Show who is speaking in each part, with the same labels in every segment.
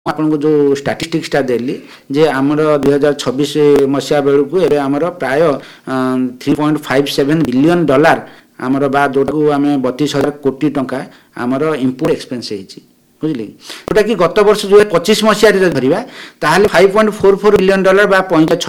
Speaker 1: आपको जो स्टाटिस्टिक्सटा देली जे आमर 2026 मसीहा बेलू एवं आमर प्राय $3.57 बिलियन आमर बा जोटा आम 32,000 कोटी टंका आमर इम्पोर्ट एक्सपेंस होती बुझे जोटा कि गत वर्ष जो 25 मसीह धरवा ताहले $5.44 बिलियन बा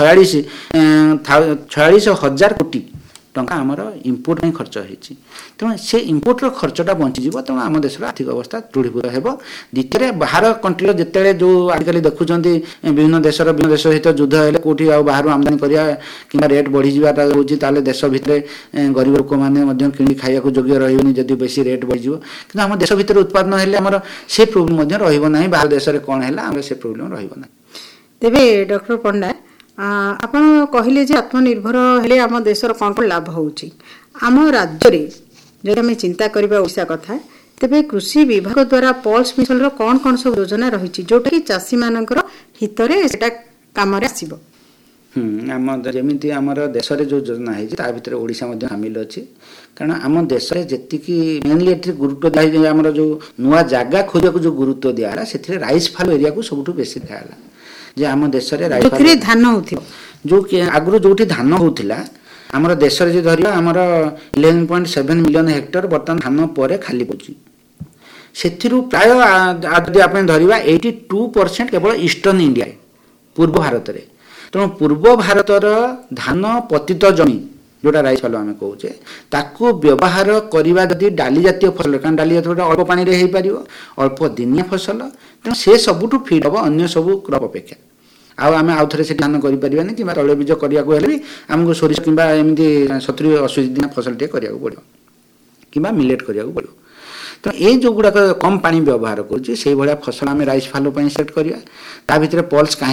Speaker 1: 46,000 कोटी टंका आमर इम्पोर्ट में खर्च होती तेणु से इम्पोर्टर खर्चटा बंचीज तेणु आम देश आर्थिक अवस्था दृढ़ीभूत हो द्वितीय बाहर कंट्री जिते जो आजिकल देखुं विभिन्न देश सहित युद्ध है कौटी बाहर आमदानी करा कि रेट बढ़ीजाटा हो देश भितर गरीब लोक मैंने कि खाया योग्य रही जदि बेसी रेट बढ़ीज कि आम देश भितर उत्पादन हेल्ले आमर से प्रोब्लेम रही बाहर देश में कौन है से प्रोब्लेम रही
Speaker 2: तेरे डॉक्टर पंडा आपण कहले जे आत्मनिर्भर हेले आम देशर कौन कौन लाभ होउची आम राज्य रे जदि आम चिंता करबा ओडिशा कथा तेबे कृषि विभाग द्वारा पल्स मिशन रो कौन कौन सब योजना रही जोटा कि चाषी मानकर हित रे सेटा काम रे आसीबो
Speaker 1: आम जमीती आमर देश में जो योजना है भितर ओडिशा सामिल अच्छी कारण आम देश में जी मेनली ये गुरुत्व दिया आमर जो नुआ जगह खोजा जो गुरुत्व दिया से राइस फाल एरिया को सबुठ बेसी दिखाला जे आम देश में राइस
Speaker 2: धान होथि
Speaker 1: जो आगु जो धान होता आमर देश में जो धरिया आमर 11.7 मिलियन हेक्टर बर्तमान धान पर खाली पड़ी से प्राय जदि आप धरवा 82% केवल ईस्टर्न इंडिया पूर्व भारत में तेणु पूर्व भारतर धान पतित जमी जोटा राइस फालो आम कहे ताकू व्यवहार करवा जदि डाली जातीय फसल कारण डाली जातीय अल्प पानी रे हो पार अल्प दिनिया फसल तेणु से सबुठ फिट हम अन्य सब क्रॉप अपेक्षा आम आउ थे से धान करें कि तैलबीज करने आमको सोरिष कि 70-80 दिन फसल टे करा पड़ो कि मिलेट करा पड़ो तो ये जो गुड़ाक कम पानी व्यवहार कर फसल आम राइस फालो सेट करा भितर पल्स कहीं